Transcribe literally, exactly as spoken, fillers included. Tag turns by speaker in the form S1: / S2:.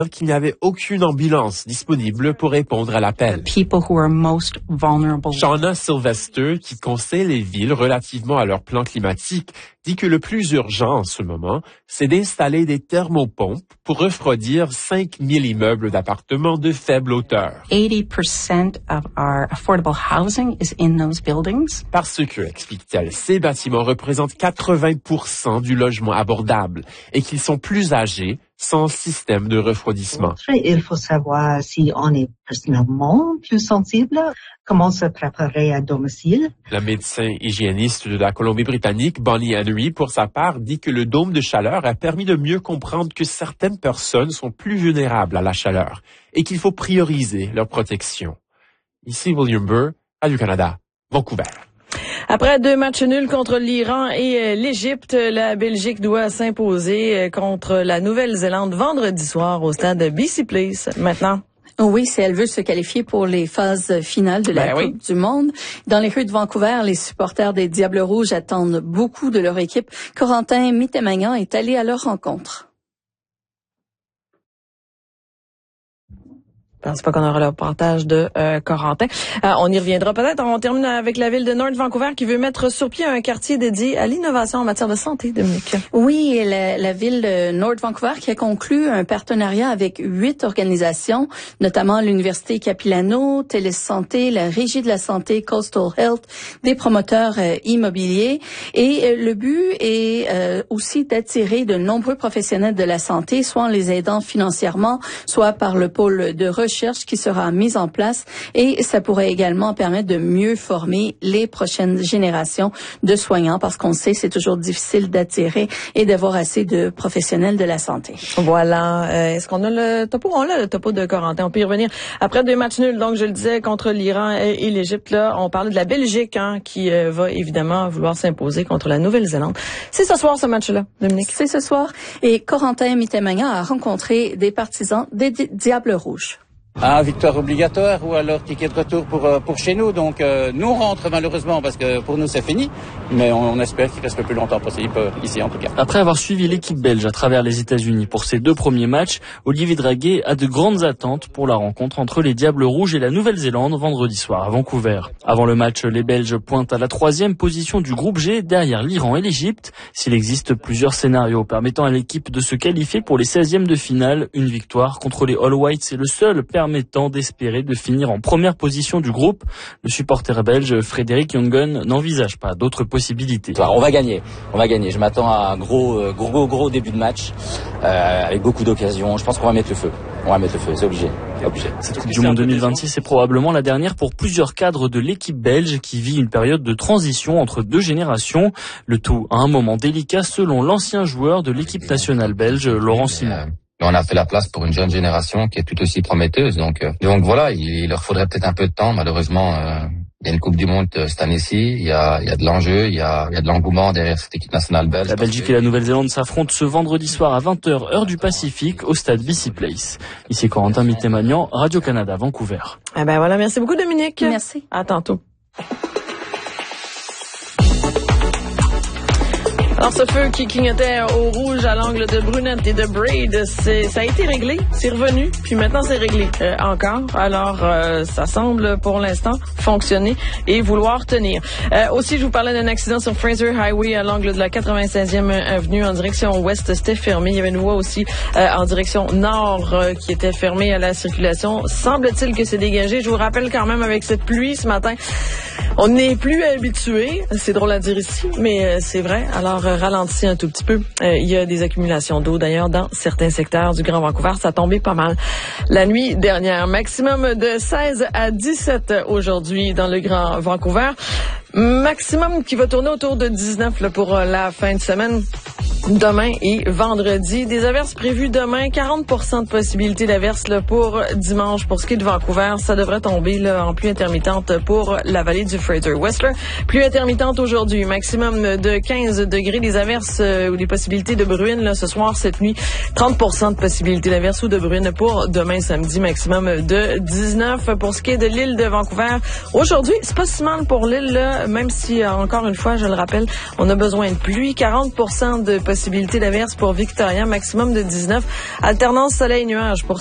S1: qu'il n'y avait aucune ambulance disponible pour répondre à l'appel. Shauna Sylvester, qui conseille les villes relativement à leur plan climatique, dit que le plus urgent en ce moment, c'est d'installer des thermopompes pour refroidir cinq mille immeubles d'appartements de faible hauteur.
S2: eighty percent of our affordable housing is in those buildings.
S1: Parce que, explique-t-elle, ces bâtiments représentent quatre-vingts pour cent du logement abordable et qu'ils sont plus âgés, sans système de refroidissement.
S3: Il faut savoir si on est personnellement plus sensible, comment se préparer à domicile.
S1: La médecin hygiéniste de la Colombie-Britannique, Bonnie Henry, pour sa part, dit que le dôme de chaleur a permis de mieux comprendre que certaines personnes sont plus vulnérables à la chaleur et qu'il faut prioriser leur protection. Ici William Burr, Radio-Canada, Vancouver.
S4: Après deux matchs nuls contre l'Iran et l'Égypte, la Belgique doit s'imposer contre la Nouvelle-Zélande vendredi soir au stade B C Place. Maintenant.
S2: Oui, si elle veut se qualifier pour les phases finales de la
S4: ben
S2: Coupe
S4: oui.
S2: du Monde. Dans les rues de Vancouver, les supporters des Diables Rouges attendent beaucoup de leur équipe. Corentin Mittemagnan est allé à leur rencontre.
S4: Je pense pas qu'on aura le reportage de euh, Corentin. Euh, on y reviendra peut-être. On termine avec la ville de North Vancouver qui veut mettre sur pied un quartier dédié à l'innovation en matière de santé, Dominique.
S2: Oui, et la, la ville de North Vancouver qui a conclu un partenariat avec huit organisations, notamment l'Université Capilano, Télésanté, la Régie de la santé, Coastal Health, des promoteurs euh, immobiliers. Et euh, le but est euh, aussi d'attirer de nombreux professionnels de la santé, soit en les aidant financièrement, soit par le pôle de recherche qui sera mise en place, et ça pourrait également permettre de mieux former les prochaines générations de soignants, parce qu'on sait c'est toujours difficile d'attirer et d'avoir assez de professionnels de la santé.
S4: Voilà. Euh, est-ce qu'on a le topo? On a le topo de Corentin. On peut y revenir. Après deux matchs nuls, donc je le disais, contre l'Iran et, et l'Égypte, là, on parlait de la Belgique hein, qui euh, va évidemment vouloir s'imposer contre la Nouvelle-Zélande. C'est ce soir ce match-là, Dominique?
S2: C'est ce soir. Et Corentin Mittemagnan a rencontré des partisans des Di- Diables Rouges.
S5: Ah, victoire obligatoire ou alors ticket de retour pour euh, pour chez nous. Donc euh, nous on rentre malheureusement parce que pour nous c'est fini, mais on, on espère qu'il reste le plus longtemps possible euh, ici en tout cas.
S6: Après avoir suivi l'équipe belge à travers les États-Unis pour ses deux premiers matchs, Olivier Draguet a de grandes attentes pour la rencontre entre les Diables Rouges et la Nouvelle-Zélande vendredi soir à Vancouver. Avant le match, les Belges pointent à la troisième position du groupe G derrière l'Iran et l'Égypte. S'il existe plusieurs scénarios permettant à l'équipe de se qualifier pour les seizièmes de finale, une victoire contre les All Whites c'est le seul permettant d'espérer de finir en première position du groupe. Le supporter belge Frédéric Jongen n'envisage pas d'autres possibilités.
S7: On va gagner, on va gagner. Je m'attends à un gros, gros, gros, gros début de match euh, avec beaucoup d'occasions. Je pense qu'on va mettre le feu. On va mettre le feu, c'est obligé. C'est obligé.
S6: Cette Coupe du Monde deux mille vingt-six est probablement la dernière pour plusieurs cadres de l'équipe belge qui vit une période de transition entre deux générations. Le tout à un moment délicat selon l'ancien joueur de l'équipe nationale belge, Laurent Simon.
S8: On a fait la place pour une jeune génération qui est tout aussi prometteuse. Donc, euh, donc voilà, il, il leur faudrait peut-être un peu de temps. Malheureusement, euh, il y a une Coupe du Monde euh, cette année-ci. Il y a, il y a de l'enjeu, il y a, il y a de l'engouement derrière cette équipe nationale belge.
S6: La Belgique et la Nouvelle-Zélande s'affrontent ce vendredi soir à vingt heures, heure du Pacifique, au stade B C Place. Ici Corentin Mittemagnan, Radio-Canada, Vancouver.
S4: Eh ben voilà, merci beaucoup Dominique.
S2: Merci.
S4: À tantôt. Alors, ce feu qui clignotait au rouge à l'angle de Brunette et de Braid, c'est, ça a été réglé, c'est revenu, puis maintenant c'est réglé euh, encore. Alors, euh, ça semble pour l'instant fonctionner et vouloir tenir. Euh, aussi, je vous parlais d'un accident sur Fraser Highway à l'angle de la quatre-vingt-seizième avenue en direction ouest. C'était fermé. Il y avait une voie aussi euh, en direction nord euh, qui était fermée à la circulation. Semble-t-il que c'est dégagé. Je vous rappelle quand même, avec cette pluie ce matin, on n'est plus habitué. C'est drôle à dire ici, mais euh, c'est vrai. Alors, euh, ralentissez un tout petit peu. Euh, il y a des accumulations d'eau, d'ailleurs, dans certains secteurs du Grand Vancouver. Ça a tombé pas mal la nuit dernière. Maximum de seize à dix-sept aujourd'hui dans le Grand Vancouver. Maximum qui va tourner autour de dix-neuf là, pour euh, la fin de semaine. Demain et vendredi. Des averses prévues demain. quarante pour cent de possibilité d'averses là, pour dimanche. Pour ce qui est de Vancouver, ça devrait tomber là, en pluie intermittente pour la vallée du Fraser-Whistler. Pluie intermittente aujourd'hui. Maximum de quinze degrés. Des averses euh, ou des possibilités de bruine là, ce soir, cette nuit. trente pour cent de possibilité d'averses ou de bruine pour demain samedi. Maximum de dix-neuf. Pour ce qui est de l'île de Vancouver, aujourd'hui, c'est pas si mal pour l'île, là, même si, encore une fois, je le rappelle, on a besoin de pluie. quarante pour cent de possibilité possibilité d'averse pour Victoria, maximum de dix-neuf. Alternance soleil-nuage pour